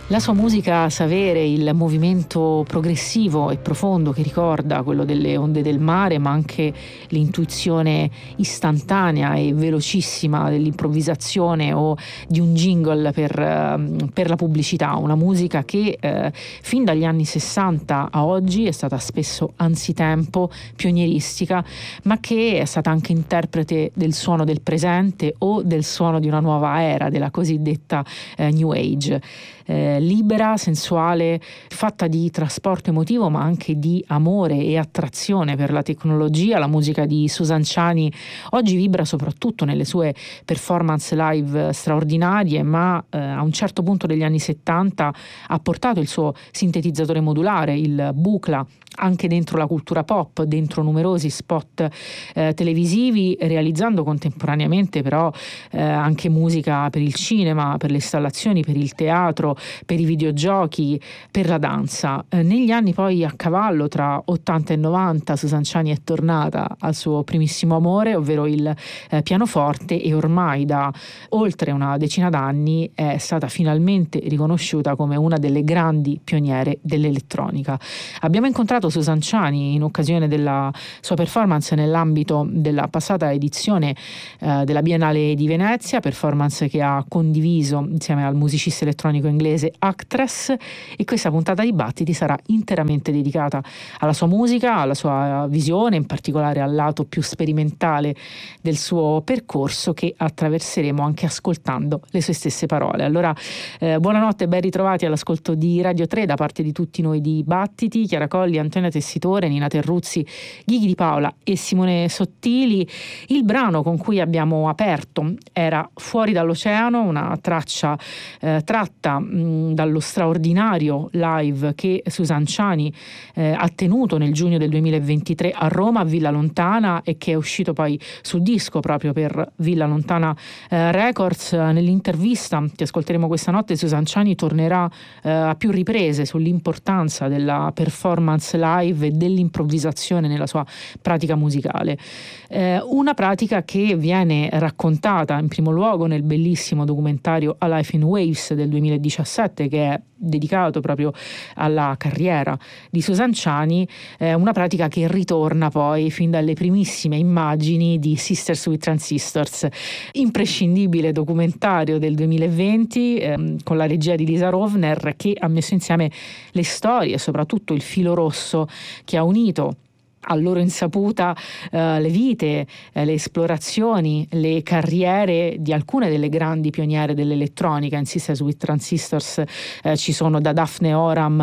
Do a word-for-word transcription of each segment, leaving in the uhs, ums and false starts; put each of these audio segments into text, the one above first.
La sua musica sa avere il movimento progressivo e profondo che ricorda quello delle onde del mare, ma anche l'intuizione istantanea e velocissima dell'improvvisazione o di un jingle per, per la pubblicità. Una musica che eh, fin dagli anni sessanta a oggi è stata spesso anzitempo, pionieristica, ma che è stata anche interprete del suono del presente o del suono di una nuova era, della cosiddetta eh, New Age. Eh, libera, sensuale, fatta di trasporto emotivo ma anche di amore e attrazione per la tecnologia. La musica di Susan Ciani oggi vibra soprattutto nelle sue performance live straordinarie, ma eh, a un certo punto degli anni settanta ha portato il suo sintetizzatore modulare, il Buchla, anche dentro la cultura pop, dentro numerosi spot eh, televisivi, realizzando contemporaneamente però eh, anche musica per il cinema, per le installazioni, per il teatro, per i videogiochi, per la danza. Eh, negli anni poi a cavallo tra ottanta e novanta Susan Ciani è tornata al suo primissimo amore, ovvero il eh, pianoforte, e ormai da oltre una decina d'anni è stata finalmente riconosciuta come una delle grandi pioniere dell'elettronica. Abbiamo incontrato Susan Ciani in occasione della sua performance nell'ambito della passata edizione eh, della Biennale di Venezia, performance che ha condiviso insieme al musicista elettronico inglese Actress, e questa puntata di Battiti sarà interamente dedicata alla sua musica, alla sua visione, in particolare al lato più sperimentale del suo percorso, che attraverseremo anche ascoltando le sue stesse parole. Allora eh, buonanotte e ben ritrovati all'ascolto di Radio tre da parte di tutti noi di Battiti, Chiara Colli, Antonio Tessitore, Nina Terruzzi, Ghighi Di Paola e Simone Sottili. Il brano con cui abbiamo aperto era Fuori dall'oceano, una traccia eh, tratta mh, dallo straordinario live che Susan Ciani eh, ha tenuto nel giugno del duemilaventitré a Roma, a Villa Lontana, e che è uscito poi sul disco proprio per Villa Lontana eh, Records. Nell'intervista che ascolteremo questa notte Susan Ciani tornerà eh, a più riprese sull'importanza della performance live e dell'improvvisazione nella sua pratica musicale. Eh, una pratica che viene raccontata in primo luogo nel bellissimo documentario A Life in Waves del duemiladiciassette, che è dedicato proprio alla carriera di Susan Ciani, eh, una pratica che ritorna poi fin dalle primissime immagini di Sisters with Transistors, imprescindibile documentario del duemilaventi eh, con la regia di Lisa Rovner, che ha messo insieme le storie e soprattutto il filo rosso che ha unito a loro insaputa eh, le vite, eh, le esplorazioni, le carriere di alcune delle grandi pioniere dell'elettronica. In Sisters with Transistors eh, ci sono da Daphne Oram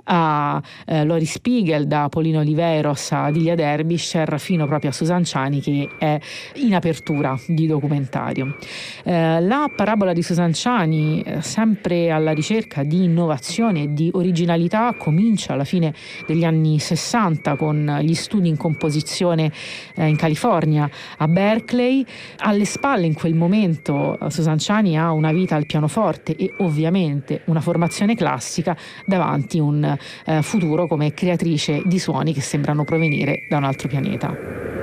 a eh, Lori Spiegel, da Paulino Oliveros a Dilia Derbyshire, fino proprio a Susan Ciani, che è in apertura di documentario. Eh, la parabola di Susan Ciani, eh, sempre alla ricerca di innovazione e di originalità, comincia alla fine degli anni sessanta con gli studi in composizione eh, in California, a Berkeley. Alle spalle in quel momento Susan Ciani ha una vita al pianoforte e ovviamente una formazione classica, davanti un eh, futuro come creatrice di suoni che sembrano provenire da un altro pianeta.